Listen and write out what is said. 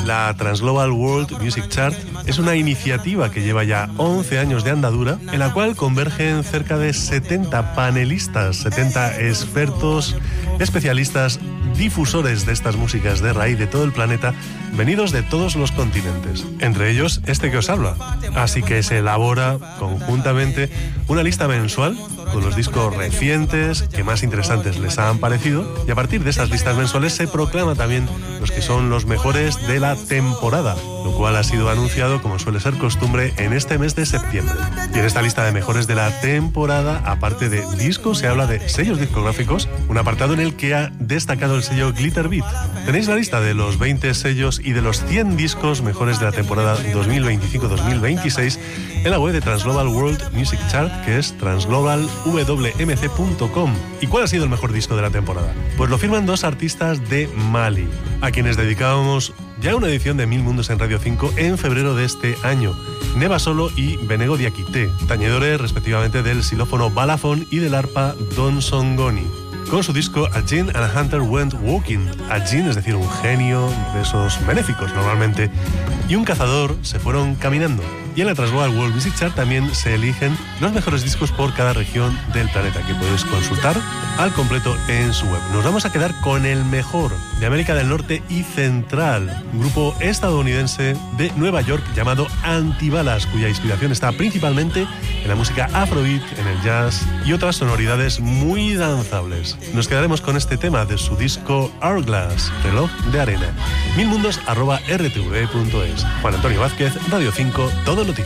La Transglobal World Music Chart es una iniciativa que lleva ya 11 años de andadura, en la cual convergen cerca de 70 panelistas, 70 expertos, especialistas, difusores de estas músicas de raíz de todo el planeta, venidos de todos los continentes, entre ellos este que os habla. Así que se elabora conjuntamente una lista mensual con los discos recientes que más interesantes les han parecido, y a partir de esas listas mensuales se proclama también los que son los mejores de la temporada, lo cual ha sido anunciado, como suele ser costumbre, en este mes de septiembre. Y en esta lista de mejores de la temporada, aparte de discos, se habla de sellos discográficos, un apartado en el que ha destacado el sello Glitterbeat. Tenéis la lista de los 20 sellos y de los 100 discos mejores de la temporada 2025-2026 en la web de Transglobal World Music Chart, que es transglobalwmc.com. ¿Y cuál ha sido el mejor disco de la temporada? Pues lo firman dos artistas de Mali, a quienes dedicábamos ya una edición de 1000 Mundos en Radio 5 en febrero de este año. Neva Solo y Benego Diakité, tañedores respectivamente del xilófono balafón y del arpa Don Songoni, con su disco A Djinn and a Hunter Went Walking. A Djinn, es decir, un genio de esos benéficos normalmente, y un cazador se fueron caminando. Y en la Transglobal World Music Chart también se eligen los mejores discos por cada región del planeta, que podéis consultar al completo en su web. Nos vamos a quedar con el mejor de América del Norte y Central, un grupo estadounidense de Nueva York llamado Antibalas, cuya inspiración está principalmente en la música afrobeat, en el jazz y otras sonoridades muy danzables. Nos quedaremos con este tema de su disco Hourglass, Reloj de Arena. 1000mundos@rtv.es. Juan Antonio Vázquez, Radio 5, todo